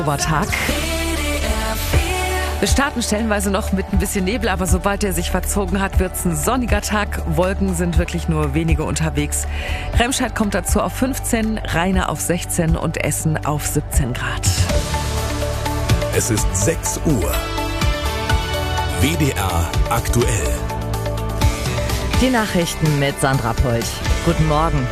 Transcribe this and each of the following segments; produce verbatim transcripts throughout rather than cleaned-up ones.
Tag. Wir starten stellenweise noch mit ein bisschen Nebel, aber sobald er sich verzogen hat, wird es ein sonniger Tag. Wolken sind wirklich nur wenige unterwegs. Remscheid kommt dazu auf fünfzehn, Rheine auf sechzehn und Essen auf siebzehn Grad. Es ist sechs Uhr. W D R aktuell. Die Nachrichten mit Sandra Polt. Guten Morgen.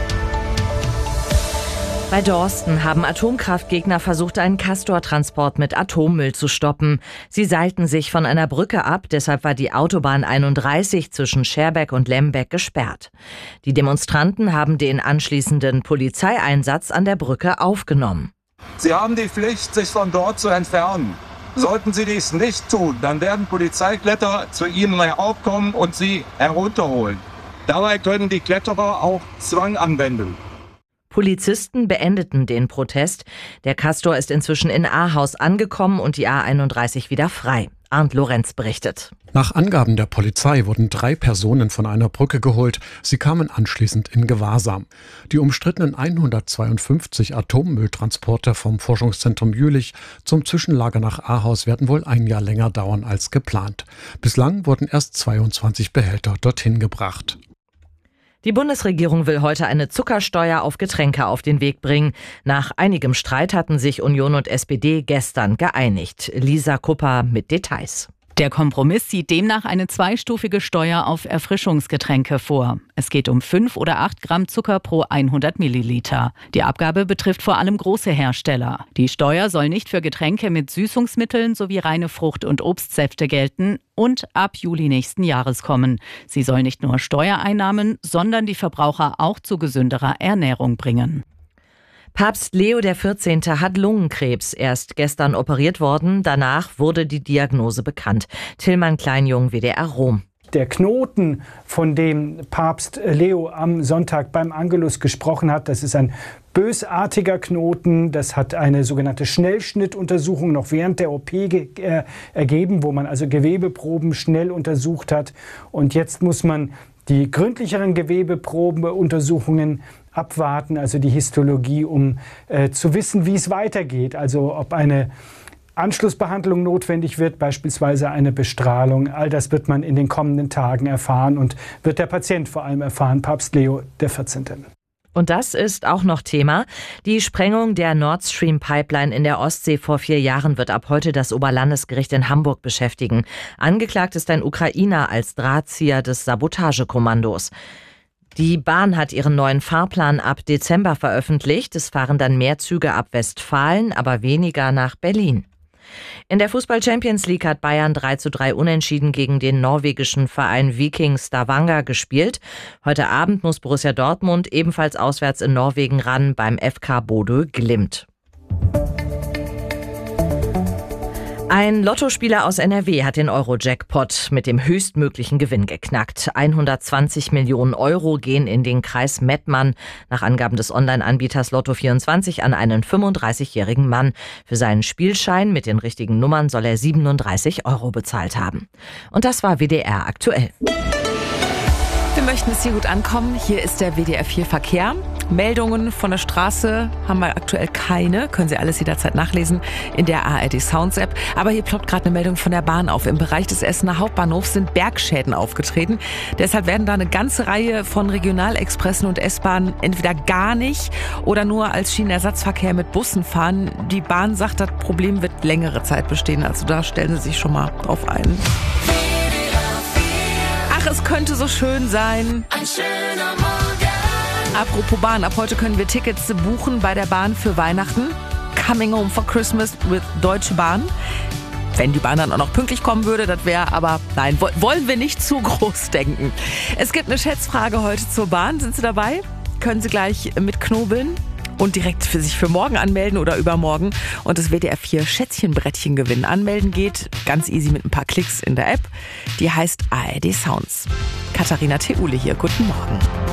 Bei Dorsten haben Atomkraftgegner versucht, einen Castor-Transport mit Atommüll zu stoppen. Sie seilten sich von einer Brücke ab, deshalb war die Autobahn einunddreißig zwischen Scherbeck und Lembeck gesperrt. Die Demonstranten haben den anschließenden Polizeieinsatz an der Brücke aufgenommen. Sie haben die Pflicht, sich von dort zu entfernen. Sollten Sie dies nicht tun, dann werden Polizeikletterer zu Ihnen heraufkommen und Sie herunterholen. Dabei können die Kletterer auch Zwang anwenden. Polizisten beendeten den Protest. Der Castor ist inzwischen in Ahaus angekommen und die A einunddreißig wieder frei. Arndt Lorenz berichtet. Nach Angaben der Polizei wurden drei Personen von einer Brücke geholt. Sie kamen anschließend in Gewahrsam. Die umstrittenen hundertzweiundfünfzig Atommülltransporter vom Forschungszentrum Jülich zum Zwischenlager nach Ahaus werden wohl ein Jahr länger dauern als geplant. Bislang wurden erst zweiundzwanzig Behälter dorthin gebracht. Die Bundesregierung will heute eine Zuckersteuer auf Getränke auf den Weg bringen. Nach einigem Streit hatten sich Union und S P D gestern geeinigt. Lisa Kupper mit Details. Der Kompromiss sieht demnach eine zweistufige Steuer auf Erfrischungsgetränke vor. Es geht um fünf oder acht Gramm Zucker pro hundert Milliliter. Die Abgabe betrifft vor allem große Hersteller. Die Steuer soll nicht für Getränke mit Süßungsmitteln sowie reine Frucht- und Obstsäfte gelten und ab Juli nächsten Jahres kommen. Sie soll nicht nur Steuereinnahmen, sondern die Verbraucher auch zu gesünderer Ernährung bringen. Papst Leo der vierzehnte hat Lungenkrebs. Erst gestern operiert worden, danach wurde die Diagnose bekannt. Tillmann Kleinjung, W D R Rom. Der Knoten, von dem Papst Leo am Sonntag beim Angelus gesprochen hat, das ist ein bösartiger Knoten. Das hat eine sogenannte Schnellschnittuntersuchung noch während der O P ge- äh, ergeben, wo man also Gewebeproben schnell untersucht hat. Und jetzt muss man die gründlicheren Gewebeprobenuntersuchungen abwarten, also die Histologie, um äh, zu wissen, wie es weitergeht. Also ob eine Anschlussbehandlung notwendig wird, beispielsweise eine Bestrahlung. All das wird man in den kommenden Tagen erfahren und wird der Patient vor allem erfahren, Papst Leo der vierzehnte. Und das ist auch noch Thema. Die Sprengung der Nord Stream Pipeline in der Ostsee vor vier Jahren wird ab heute das Oberlandesgericht in Hamburg beschäftigen. Angeklagt ist ein Ukrainer als Drahtzieher des Sabotagekommandos. Die Bahn hat ihren neuen Fahrplan ab Dezember veröffentlicht. Es fahren dann mehr Züge ab Westfalen, aber weniger nach Berlin. In der Fußball-Champions League hat Bayern drei zu drei unentschieden gegen den norwegischen Verein Viking Stavanger gespielt. Heute Abend muss Borussia Dortmund ebenfalls auswärts in Norwegen ran beim F K Bodø Glimt. Ein Lottospieler aus N R W hat den Euro-Jackpot mit dem höchstmöglichen Gewinn geknackt. hundertzwanzig Millionen Euro gehen in den Kreis Mettmann, nach Angaben des Online-Anbieters Lotto vierundzwanzig, an einen fünfunddreißigjährigen Mann. Für seinen Spielschein mit den richtigen Nummern soll er siebenunddreißig Euro bezahlt haben. Und das war W D R aktuell. Wir möchten es hier gut ankommen. Hier ist der W D R vier Verkehr. Meldungen von der Straße haben wir aktuell keine. Können Sie alles jederzeit nachlesen in der A R D Sounds App. Aber hier ploppt gerade eine Meldung von der Bahn auf. Im Bereich des Essener Hauptbahnhofs sind Bergschäden aufgetreten. Deshalb werden da eine ganze Reihe von Regionalexpressen und S-Bahnen entweder gar nicht oder nur als Schienenersatzverkehr mit Bussen fahren. Die Bahn sagt, das Problem wird längere Zeit bestehen. Also da stellen Sie sich schon mal drauf ein. Ach, es könnte so schön sein. Ein schöner Morgen. Apropos Bahn, ab heute können wir Tickets buchen bei der Bahn für Weihnachten. Coming Home for Christmas with Deutsche Bahn. Wenn die Bahn dann auch noch pünktlich kommen würde, das wäre, aber nein, wollen wir nicht zu groß denken. Es gibt eine Schätzfrage heute zur Bahn. Sind Sie dabei? Können Sie gleich mitknobeln und direkt für sich für morgen anmelden oder übermorgen und das W D R vier Schätzchenbrettchen gewinnen. Anmelden geht ganz easy mit ein paar Klicks in der App. Die heißt A R D Sounds. Katharina Theule hier, guten Morgen.